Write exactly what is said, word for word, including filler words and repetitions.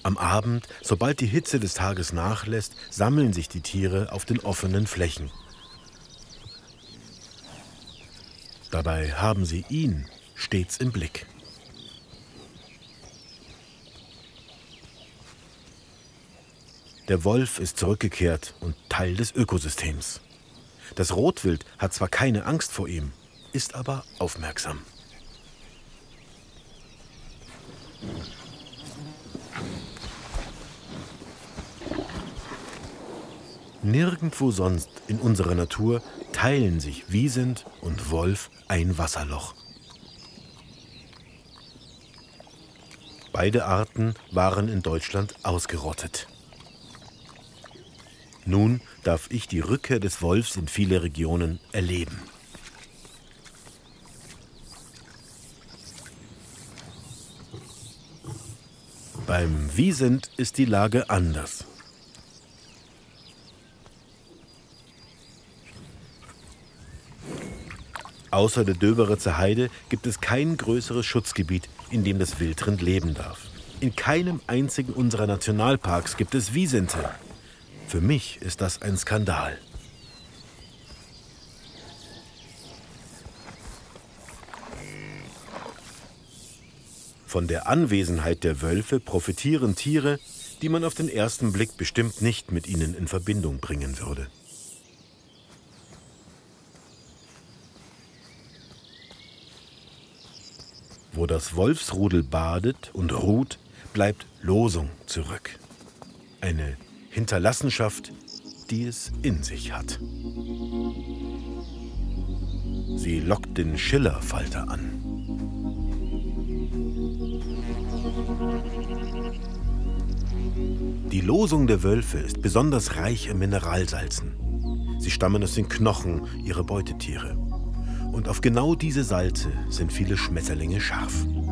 Am Abend, sobald die Hitze des Tages nachlässt, sammeln sich die Tiere auf den offenen Flächen. Dabei haben sie ihn stets im Blick. Der Wolf ist zurückgekehrt und Teil des Ökosystems. Das Rotwild hat zwar keine Angst vor ihm, ist aber aufmerksam. Nirgendwo sonst in unserer Natur teilen sich Wiesent und Wolf ein Wasserloch. Beide Arten waren in Deutschland ausgerottet. Nun darf ich die Rückkehr des Wolfs in viele Regionen erleben. Beim Wiesent ist die Lage anders. Außer der Döberitzer Heide gibt es kein größeres Schutzgebiet, in dem das Wildrind leben darf. In keinem einzigen unserer Nationalparks gibt es Wiesente. Für mich ist das ein Skandal. Von der Anwesenheit der Wölfe profitieren Tiere, die man auf den ersten Blick bestimmt nicht mit ihnen in Verbindung bringen würde. Wo das Wolfsrudel badet und ruht, bleibt Losung zurück. Eine Hinterlassenschaft, die es in sich hat. Sie lockt den Schillerfalter an. Die Losung der Wölfe ist besonders reich an Mineralsalzen. Sie stammen aus den Knochen ihrer Beutetiere. Und auf genau diese Salze sind viele Schmetterlinge scharf.